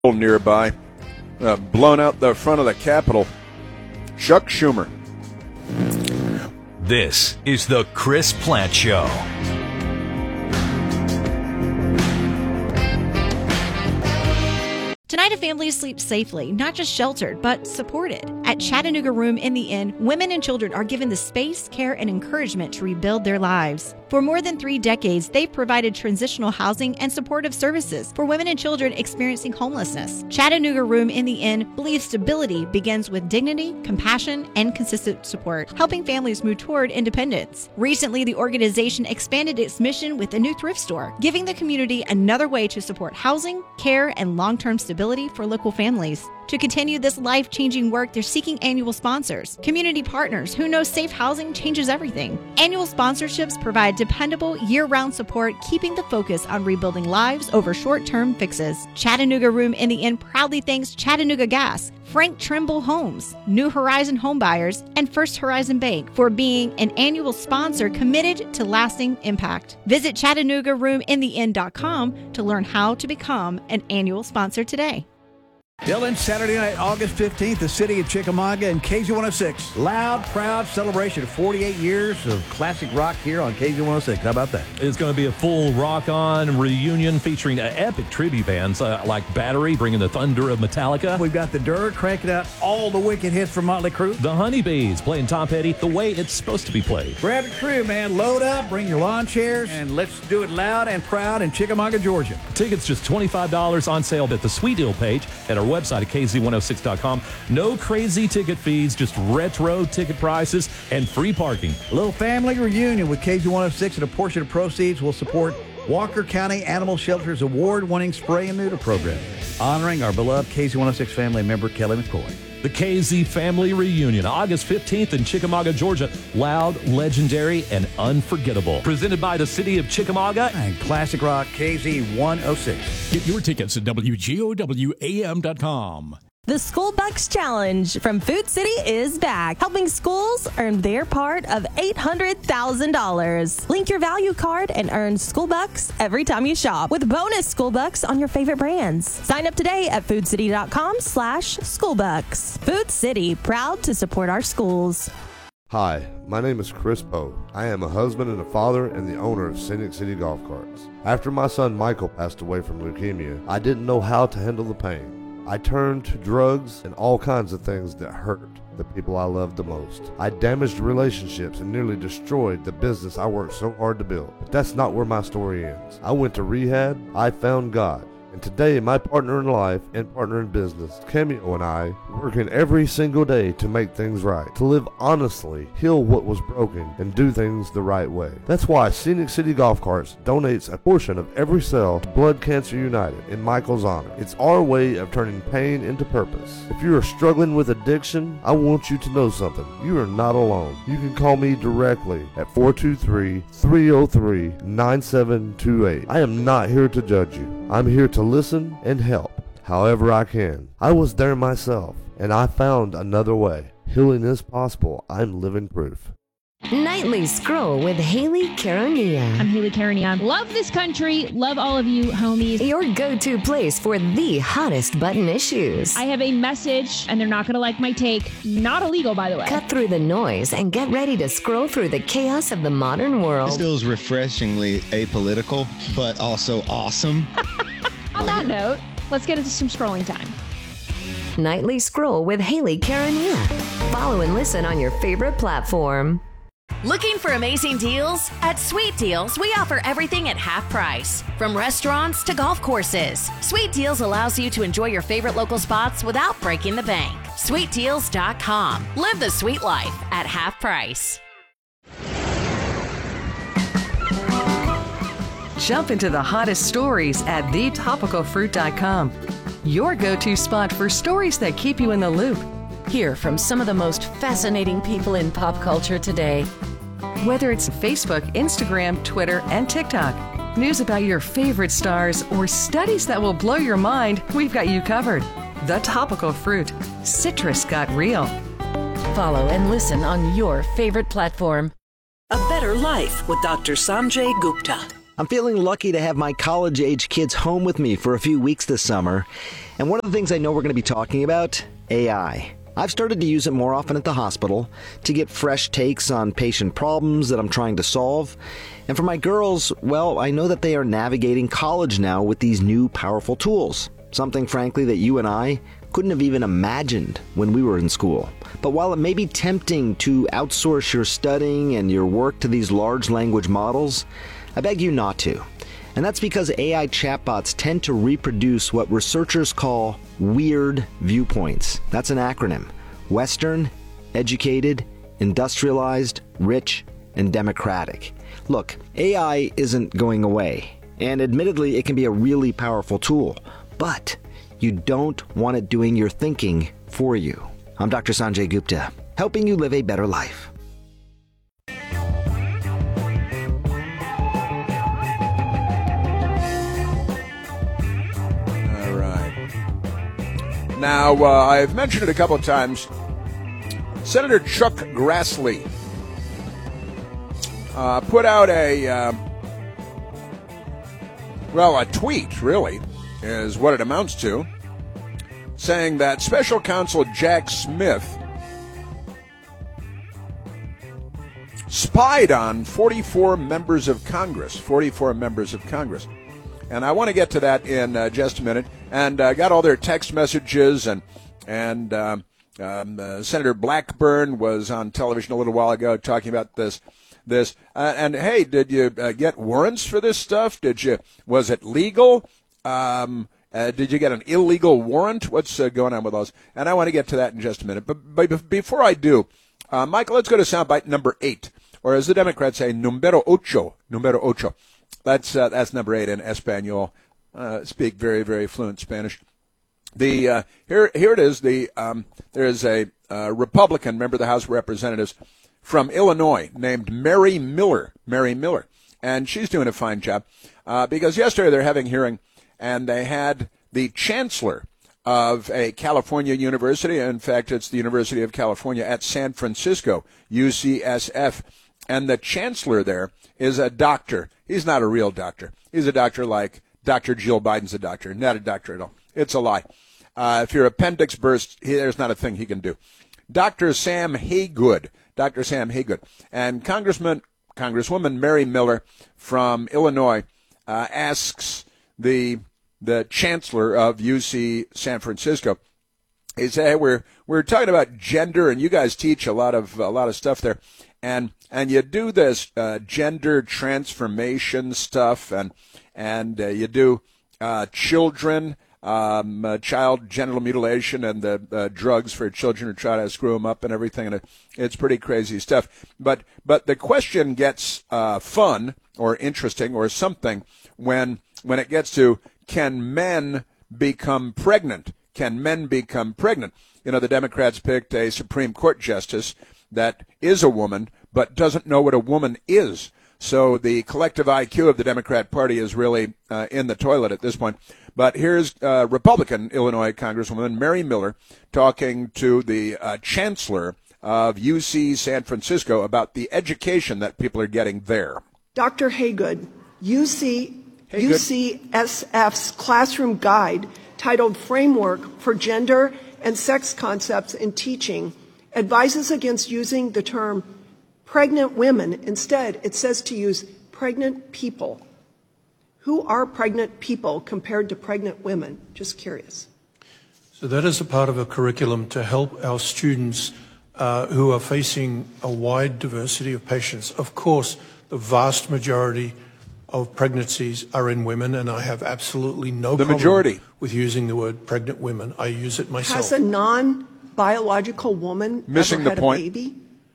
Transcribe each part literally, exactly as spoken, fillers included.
nearby, uh, blown out the front of the Capitol. Chuck Schumer. This is the Chris Plante Show. Tonight, a family sleeps safely, not just sheltered, but supported. At Chattanooga Room in the Inn, women and children are given the space, care, and encouragement to rebuild their lives. For more than three decades, they've provided transitional housing and supportive services for women and children experiencing homelessness. Chattanooga Room in the Inn believes stability begins with dignity, compassion, and consistent support, helping families move toward independence. Recently, the organization expanded its mission with a new thrift store, giving the community another way to support housing, care, and long-term stability for local families. To continue this life-changing work, they're seeking annual sponsors, community partners who know safe housing changes everything. Annual sponsorships provide dependable, year-round support, keeping the focus on rebuilding lives over short-term fixes. Chattanooga Room in the Inn proudly thanks Chattanooga Gas, Frank Trimble Homes, New Horizon Homebuyers, and First Horizon Bank for being an annual sponsor committed to lasting impact. Visit Chattanooga Room in the Inn dot com to learn how to become an annual sponsor today. Dylan, Saturday night, August fifteenth, the city of Chickamauga and K Z one oh six. Loud, proud celebration of forty-eight years of classic rock here on K Z one oh six. How about that? It's going to be a full rock-on reunion featuring uh, epic tribute bands uh, like Battery, bringing the thunder of Metallica. We've got the Dirt cranking out all the wicked hits from Motley Crue. The Honeybees playing Tom Petty the way it's supposed to be played. Grab your crew, man. Load up, bring your lawn chairs, and let's do it loud and proud in Chickamauga, Georgia. Tickets just twenty-five dollars on sale at the Sweet Deal page at our website at K Z one oh six dot com. No crazy ticket fees, just retro ticket prices and free parking. A little family reunion with K Z one oh six, and a portion of proceeds will support Walker County Animal Shelter's award-winning spray and neuter program, honoring our beloved K Z one oh six family member, Kelly McCoy. The K Z Family Reunion, August fifteenth in Chickamauga, Georgia. Loud, legendary, and unforgettable. Presented by the city of Chickamauga and Classic Rock K Z one oh six. Get your tickets at W G O W A M dot com. The School Bucks Challenge from Food City is back, helping schools earn their part of eight hundred thousand dollars. Link your value card and earn School Bucks every time you shop with bonus School Bucks on your favorite brands. Sign up today at food city dot com slash school bucks. Food City, proud to support our schools. Hi, my name is Chris Poe. I am a husband and a father and the owner of Scenic City Golf Carts. After my son Michael passed away from leukemia, I didn't know how to handle the pain. I turned to drugs and all kinds of things that hurt the people I loved the most. I damaged relationships and nearly destroyed the business I worked so hard to build. But that's not where my story ends. I went to rehab, I found God. And today, my partner in life and partner in business, Cameo, and I, working every single day to make things right, to live honestly, heal what was broken, and do things the right way. That's why Scenic City Golf Carts donates a portion of every sale to Blood Cancer United in Michael's honor. It's our way of turning pain into purpose. If you are struggling with addiction, I want you to know something. You are not alone. You can call me directly at four two three, three oh three, nine seven two eight. I am not here to judge you. I'm here to listen and help however I can. I was there myself, and I found another way. Healing is possible. I'm living proof. Nightly Scroll with Haley Caronia. I'm Haley Caronia. Love this country. Love all of you homies. Your go-to place for the hottest button issues. I have a message, and they're not going to like my take. Not illegal, by the way. Cut through the noise and get ready to scroll through the chaos of the modern world. This feels refreshingly apolitical, but also awesome. On that note, let's get into some scrolling time. Nightly Scroll with Haley Caronia. Follow and listen on your favorite platform. Looking for amazing deals? At Sweet Deals, we offer everything at half price. From restaurants to golf courses, Sweet Deals allows you to enjoy your favorite local spots without breaking the bank. sweet deals dot com. Live the sweet life at half price. Jump into the hottest stories at the topical fruit dot com. Your go-to spot for stories that keep you in the loop. Hear from some of the most fascinating people in pop culture today. Whether it's Facebook, Instagram, Twitter, and TikTok, news about your favorite stars, or studies that will blow your mind, we've got you covered. The Topical Fruit. Citrus got real. Follow and listen on your favorite platform. A Better Life with Doctor Sanjay Gupta. I'm feeling lucky to have my college-age kids home with me for a few weeks this summer. And one of the things I know we're going to be talking about, A I. I've started to use it more often at the hospital to get fresh takes on patient problems that I'm trying to solve. And for my girls, well, I know that they are navigating college now with these new powerful tools. Something, frankly, that you and I couldn't have even imagined when we were in school. But while it may be tempting to outsource your studying and your work to these large language models, I beg you not to. And that's because A I chatbots tend to reproduce what researchers call weird viewpoints. That's an acronym. Western, educated, industrialized, rich, and democratic. Look, A I isn't going away. And admittedly, it can be a really powerful tool. But you don't want it doing your thinking for you. I'm Doctor Sanjay Gupta, helping you live a better life. Now, uh, I've mentioned it a couple of times. Senator Chuck Grassley uh, put out a, uh, well, a tweet, really, is what it amounts to, saying that Special Counsel Jack Smith spied on forty-four members of Congress, forty-four members of Congress. And I want to get to that in uh, just a minute. And uh, got all their text messages, and and um, um, uh, Senator Blackburn was on television a little while ago talking about this. This uh, and hey, did you uh, get warrants for this stuff? Did you? Was it legal? Um, uh, did you get an illegal warrant? What's uh, going on with those? And I want to get to that in just a minute. But, but before I do, uh, Michael, let's go to soundbite number eight, or as the Democrats say, numero ocho, numero ocho. That's uh, that's number eight in Espanol. Uh, speak very, very fluent Spanish. The uh, here here it is. The um, there is a uh, Republican member of the House of Representatives from Illinois named Mary Miller. Mary Miller, and she's doing a fine job uh, because yesterday they're having hearing, and they had the chancellor of a California university. In fact, it's the University of California at San Francisco, U C S F, and the chancellor there is a doctor. He's not a real doctor. He's a doctor like Doctor Jill Biden's a doctor. Not a doctor at all. It's a lie. Uh, if your appendix bursts, he, there's not a thing he can do. Doctor Sam Haygood. Doctor Sam Haygood. And Congressman, Congresswoman Mary Miller from Illinois uh, asks the the chancellor of U C San Francisco. He said, "Hey, we're we're talking about gender, and you guys teach a lot of a lot of stuff there, and and you do this uh, gender transformation stuff, and and uh, you do uh, children, um, uh, child genital mutilation, and the uh, drugs for children to try to screw them up and everything, and it, it's pretty crazy stuff. But but the question gets uh, fun or interesting or something when when it gets to, can men become pregnant? Can men become pregnant? You know, the Democrats picked a Supreme Court justice that is a woman but doesn't know what a woman is. So the collective I Q of the Democrat Party is really uh, in the toilet at this point. But here's uh, Republican Illinois Congresswoman Mary Miller talking to the uh, chancellor of U C San Francisco about the education that people are getting there. Doctor Haygood, U C, U C S F's classroom guide titled Framework for Gender and Sex Concepts in Teaching advises against using the term pregnant women. Instead, it says to use pregnant people. Who are pregnant people compared to pregnant women? Just curious. So that is a part of a curriculum to help our students uh, who are facing a wide diversity of patients. Of course, the vast majority of pregnancies are in women, and I have absolutely no the problem majority. with using the word pregnant women. I use it myself. Has a non-biological woman Missing ever the had point. a baby?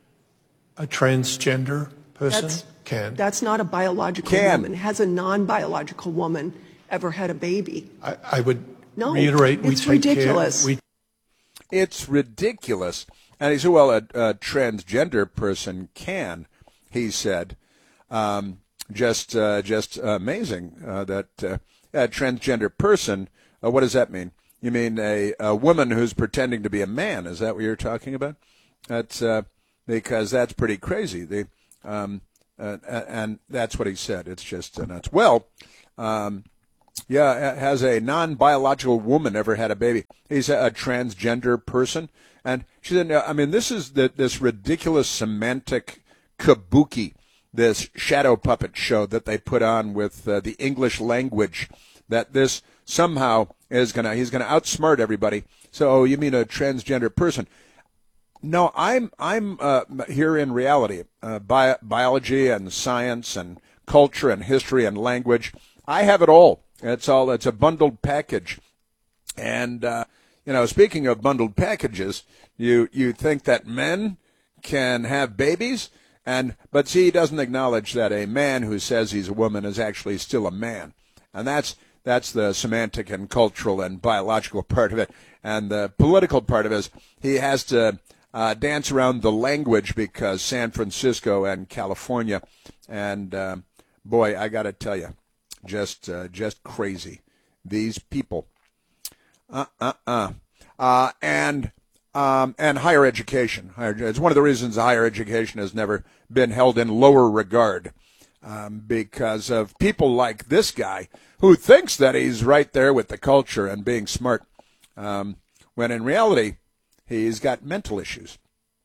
A transgender person That's, can. That's not a biological Can. woman. Has a non-biological woman ever had a baby? I, I would No, reiterate, we it's take ridiculous. care. We It's ridiculous. And he said, well, a, a transgender person can, he said. Um, just uh, just amazing uh, that uh, a transgender person, uh, what does that mean? You mean a, a woman who's pretending to be a man? Is that what you're talking about? That's uh, because that's pretty crazy. The, um, uh, and that's what he said. It's just uh, nuts. Well, um, yeah, has a non-biological woman ever had a baby? He's a, a transgender person. And she said, I mean, this is the, this ridiculous semantic kabuki, this shadow puppet show that they put on with uh, the English language, that this somehow is going to, he's going to outsmart everybody. So, oh, you mean a transgender person? No, I'm I'm uh, here in reality, uh, bi- biology and science and culture and history and language. I have it all. It's all, it's a bundled package. And, uh, you know, speaking of bundled packages, you, you think that men can have babies, and but see, he doesn't acknowledge that a man who says he's a woman is actually still a man. And that's that's the semantic and cultural and biological part of it. And the political part of it is he has to uh, dance around the language because San Francisco and California, and uh, boy, I got to tell you, just uh, just crazy. These people. Uh, uh, uh. Uh, and um, and higher education. It's one of the reasons higher education has never been held in lower regard, um, because of people like this guy who thinks that he's right there with the culture and being smart, um, when in reality he's got mental issues.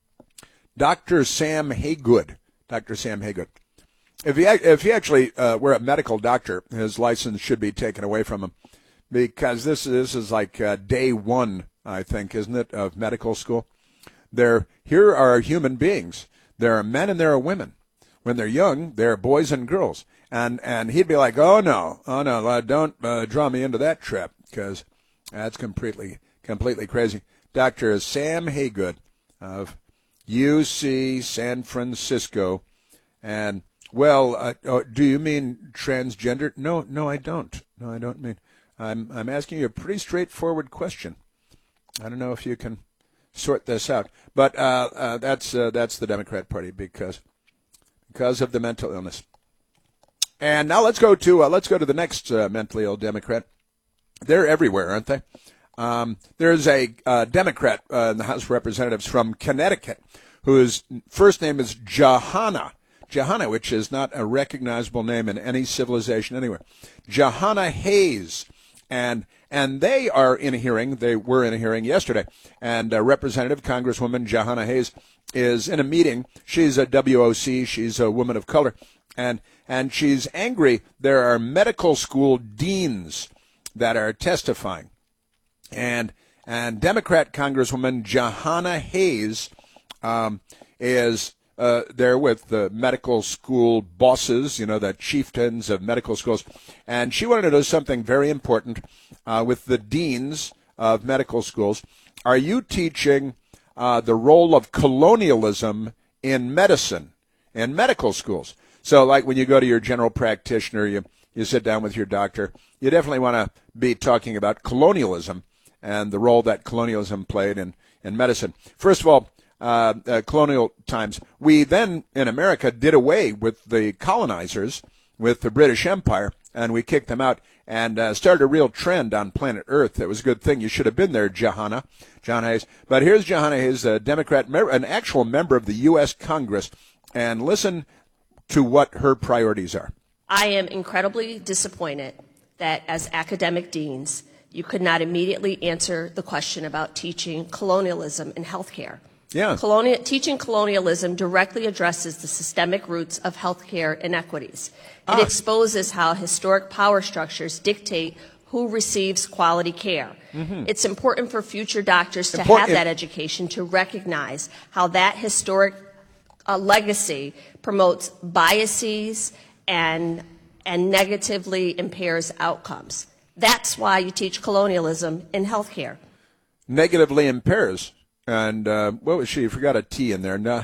Doctor Sam Haygood. Doctor Sam Haygood. If he if he actually uh, were a medical doctor, his license should be taken away from him, because this this is like uh, day one, I think, isn't it, of medical school? There, here are human beings. There are men and there are women. When they're young, they're boys and girls. And and he'd be like, oh no, oh no, uh, don't uh, draw me into that trap, because that's completely completely crazy. Doctor Sam Haygood of U C San Francisco, and well, uh, oh, do you mean transgender? No, no, I don't. No, I don't mean. I'm I'm asking you a pretty straightforward question. I don't know if you can sort this out, but uh, uh, that's uh, that's the Democrat Party because because of the mental illness. And now let's go to uh, let's go to the next uh, mentally ill Democrat. They're everywhere, aren't they? Um, there's a uh, Democrat uh, in the House of Representatives from Connecticut whose first name is Jahana. Jahana, which is not a recognizable name in any civilization anywhere. Jahana Hayes. And and they are in a hearing. They were in a hearing yesterday. And uh, Representative Congresswoman Jahana Hayes is in a meeting. She's a W O C. She's a woman of color. And and she's angry. There are medical school deans that are testifying. And and Democrat Congresswoman Jahana Hayes um, is uh, there with the medical school bosses, you know, the chieftains of medical schools. And she wanted to know something very important uh, with the deans of medical schools. Are you teaching uh, the role of colonialism in medicine, in medical schools? So like when you go to your general practitioner, you, you sit down with your doctor, you definitely want to be talking about colonialism and the role that colonialism played in, in medicine. First of all, uh, uh, colonial times, we then in America did away with the colonizers, with the British Empire, and we kicked them out and uh, started a real trend on planet Earth. It was a good thing. You should have been there, Jahana, John Hayes. But here's Jahana Hayes, a Democrat, an actual member of the U S Congress, and listen to what her priorities are. I am incredibly disappointed that as academic deans, you could not immediately answer the question about teaching colonialism in healthcare. Yeah. Colonial, teaching colonialism directly addresses the systemic roots of healthcare inequities. It ah. exposes how historic power structures dictate who receives quality care. Mm-hmm. It's important for future doctors to important. have that education to recognize how that historic uh, legacy promotes biases and and negatively impairs outcomes. That's why you teach colonialism in healthcare. Negatively impairs. And uh, what was she? I forgot a T in there. No,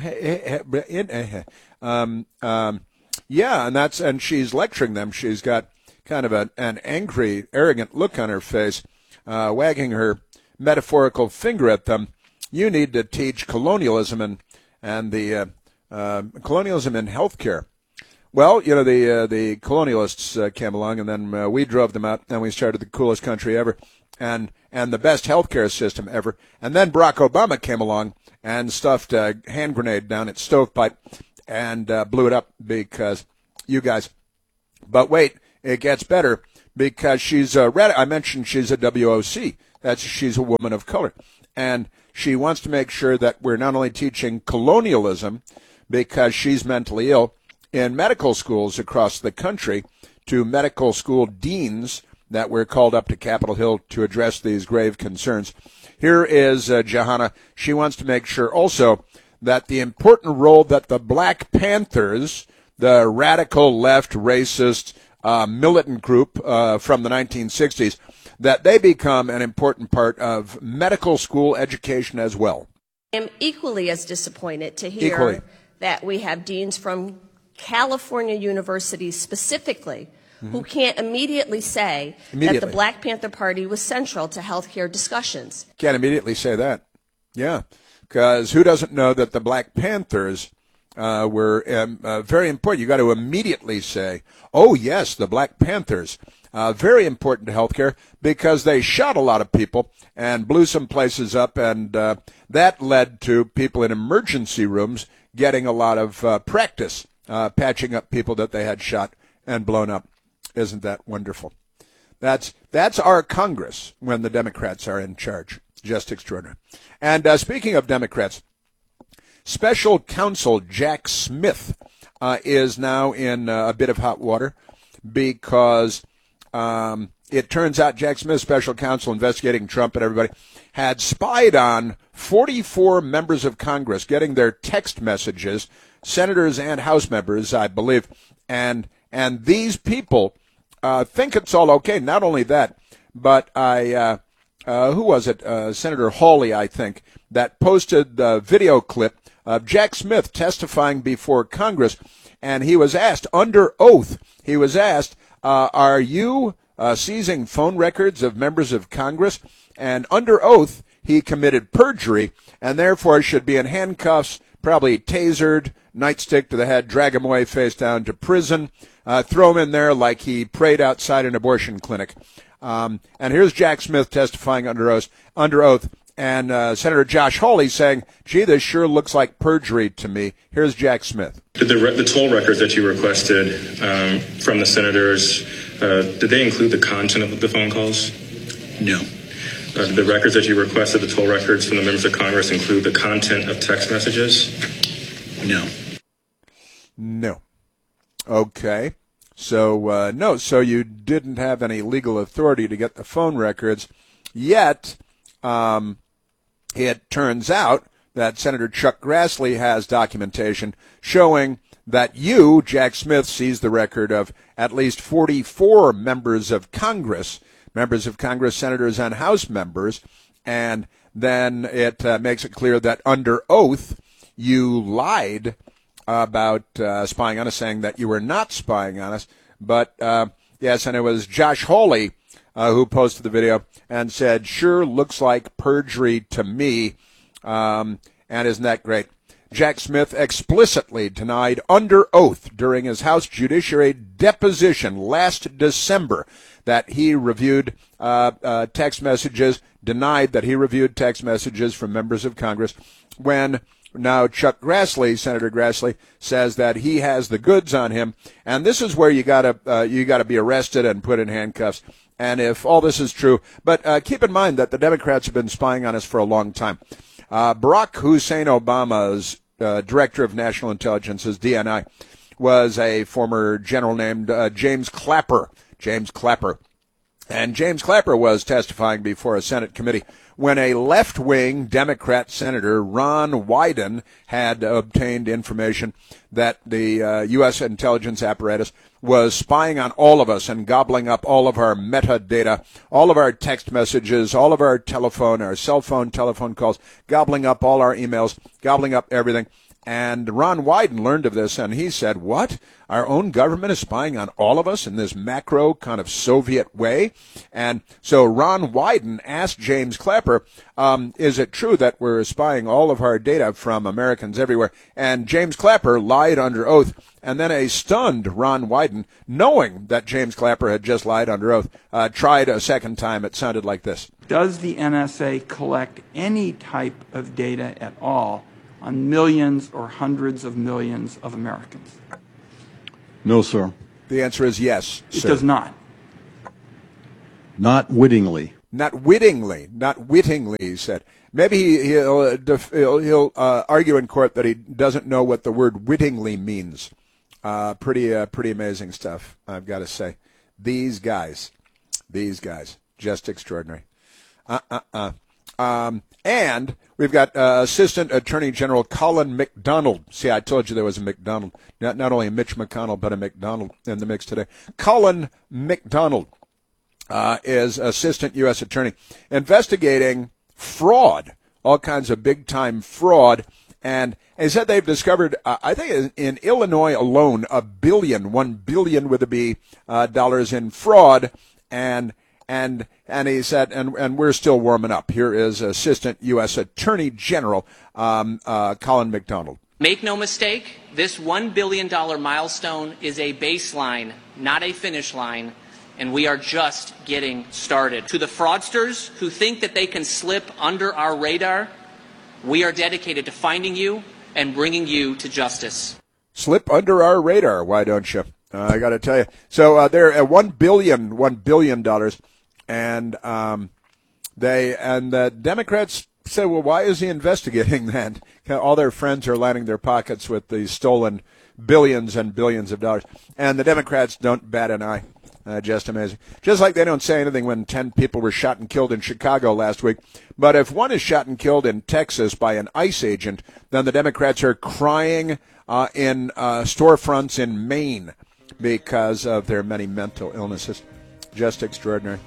um, um, yeah, and that's and she's lecturing them. She's got kind of a, an angry, arrogant look on her face, uh, wagging her metaphorical finger at them. You need to teach colonialism and and the uh, uh, colonialism in healthcare. Well, you know, the uh, the colonialists uh, came along, and then uh, we drove them out, and we started the coolest country ever, and and the best healthcare system ever. And then Barack Obama came along and stuffed a hand grenade down its stovepipe, and uh, blew it up because you guys. But wait, it gets better because she's a red. I mentioned she's a W O C. That's she's a woman of color, and she wants to make sure that we're not only teaching colonialism because she's mentally ill in medical schools across the country to medical school deans that were called up to Capitol Hill to address these grave concerns. Here is uh, Johanna. She wants to make sure also that the important role that the Black Panthers, the radical left racist uh, militant group uh, from the nineteen sixties, that they become an important part of medical school education as well. I am equally as disappointed to hear Equally. that we have deans from California universities specifically mm-hmm. who can't immediately say immediately. that the Black Panther Party was central to healthcare discussions. Can't immediately say that. Yeah, because who doesn't know that the Black Panthers uh, were um, uh, very important? You got to immediately say, oh, yes, the Black Panthers, uh, very important to healthcare because they shot a lot of people and blew some places up, and uh, that led to people in emergency rooms getting a lot of uh, practice. Uh, patching up people that they had shot and blown up. Isn't that wonderful? That's that's our Congress when the Democrats are in charge. Just extraordinary. And uh, speaking of Democrats, Special Counsel Jack Smith uh, is now in uh, a bit of hot water because um, it turns out Jack Smith, Special Counsel investigating Trump and everybody, had spied on forty-four members of Congress getting their text messages, senators and House members, I believe, and and these people uh, think it's all okay. Not only that, but I, uh, uh, who was it? Uh, Senator Hawley, I think, that posted the video clip of Jack Smith testifying before Congress, and he was asked under oath. He was asked, uh, "Are you uh, seizing phone records of members of Congress?" And under oath, he committed perjury, and therefore should be in handcuffs, probably tasered, nightstick to the head, drag him away face down to prison, uh, throw him in there like he prayed outside an abortion clinic. Um, and here's Jack Smith testifying under oath, under oath and uh, Senator Josh Hawley saying, gee, this sure looks like perjury to me. Here's Jack Smith. Did the, re- the toll records that you requested um, from the senators, uh, did they include the content of the phone calls? No. Uh, did the records that you requested, the toll records from the members of Congress, include the content of text messages? No. No. Okay. So, uh, no, so you didn't have any legal authority to get the phone records, yet um, it turns out that Senator Chuck Grassley has documentation showing that you, Jack Smith, seized the record of at least forty-four members of Congress, members of Congress, senators, and House members, and then it uh, makes it clear that under oath you lied about uh, spying on us, saying that you were not spying on us. But, uh, yes, and it was Josh Hawley uh, who posted the video and said, sure looks like perjury to me. Um, and isn't that great? Jack Smith explicitly denied under oath during his House Judiciary deposition last December that he reviewed uh, uh, text messages, denied that he reviewed text messages from members of Congress, when now Chuck Grassley, Senator Grassley, says that he has the goods on him, and this is where you gotta uh, you gotta be arrested and put in handcuffs. And if all this is true, but uh, keep in mind that the Democrats have been spying on us for a long time. Uh, Barack Hussein Obama's uh, director of national intelligence, his D N I, was a former general named uh, James Clapper. James Clapper. And James Clapper was testifying before a Senate committee when a left-wing Democrat Senator, Ron Wyden, had obtained information that the uh, U S intelligence apparatus was spying on all of us and gobbling up all of our metadata, all of our text messages, all of our telephone, our cell phone, telephone calls, gobbling up all our emails, gobbling up everything. And Ron Wyden learned of this, and he said, what? Our own government is spying on all of us in this macro kind of Soviet way? And so Ron Wyden asked James Clapper, um, is it true that we're spying all of our data from Americans everywhere? And James Clapper lied under oath. And then a stunned Ron Wyden, knowing that James Clapper had just lied under oath, uh, tried a second time. It sounded like this. Does the N S A collect any type of data at all on millions or hundreds of millions of Americans? No, sir. The answer is yes, It sir. does not. Not wittingly. Not wittingly, not wittingly, he said. Maybe he, he'll, uh, def, he'll, he'll uh, argue in court that he doesn't know what the word wittingly means. Uh, pretty, uh, pretty amazing stuff, I've got to say. These guys, these guys, just extraordinary. Uh-uh-uh. Um, and we've got uh, Assistant Attorney General Colin McDonald. See, I told you there was a McDonald. Not, not only a Mitch McConnell, but a McDonald in the mix today. Colin McDonald uh, is Assistant U S Attorney investigating fraud, all kinds of big-time fraud. And he said they've discovered, uh, I think in, in Illinois alone, a billion, one billion with a B, uh, dollars in fraud. And and and he said, and and we're still warming up. Here is Assistant U S Attorney General um, uh, Colin McDonald. Make no mistake, this one billion dollars milestone is a baseline, not a finish line, and we are just getting started. To the fraudsters who think that they can slip under our radar, we are dedicated to finding you and bringing you to justice. Slip under our radar, why don't you? Uh, I got to tell you. So uh, they're at one billion, one billion dollars, and um, they and the Democrats said, "Well, why is he investigating that?" All their friends are lining their pockets with the stolen billions and billions of dollars, and the Democrats don't bat an eye. Uh, just amazing. Just like they don't say anything when ten people were shot and killed in Chicago last week. But if one is shot and killed in Texas by an ICE agent, then the Democrats are crying uh, in uh, storefronts in Maine because of their many mental illnesses. Just extraordinary.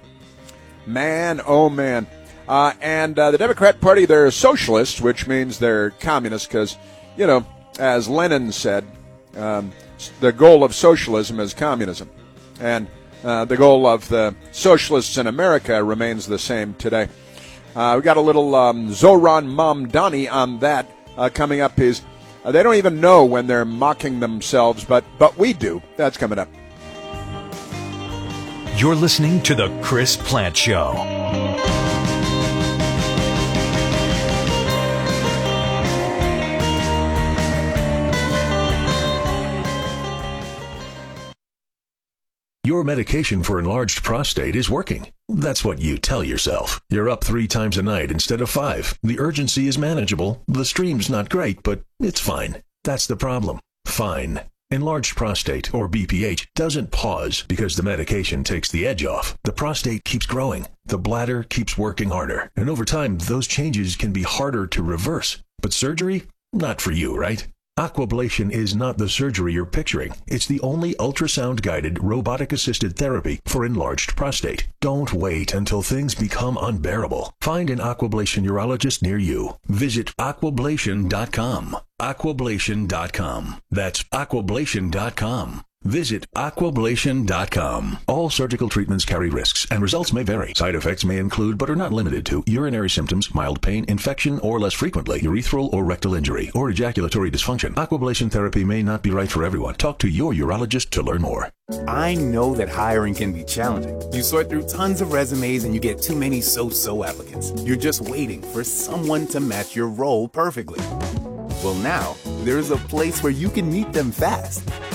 Man, oh man. Uh, and uh, the Democrat Party, they're socialists, which means they're communists because, you know, as Lenin said, um, the goal of socialism is communism. And uh, the goal of the socialists in America remains the same today. Uh, we got a little um, Zohran Mamdani on that uh, coming up. Is uh, they don't even know when they're mocking themselves, but but we do. That's coming up. You're listening to The Chris Plant Show. Your medication for enlarged prostate is working. That's what you tell yourself. You're up three times a night instead of five. The urgency is manageable. The stream's not great, but it's fine. That's the problem. Fine. Enlarged prostate, or B P H, doesn't pause because the medication takes the edge off. The prostate keeps growing. The bladder keeps working harder. And over time, those changes can be harder to reverse. But surgery? Not for you, right? Aquablation is not the surgery you're picturing. It's the only ultrasound-guided, robotic-assisted therapy for enlarged prostate. Don't wait until things become unbearable. Find an Aquablation urologist near you. Visit aquablation dot com. aquablation dot com. That's aquablation dot com. Visit aquablation dot com. All surgical treatments carry risks, and results may vary. Side effects may include, but are not limited to, urinary symptoms, mild pain, infection, or less frequently, urethral or rectal injury, or ejaculatory dysfunction. Aquablation therapy may not be right for everyone. Talk to your urologist to learn more. I know that hiring can be challenging. You sort through tons of resumes and you get too many so-so applicants. You're just waiting for someone to match your role perfectly. Well, now, there's a place where you can meet them fast.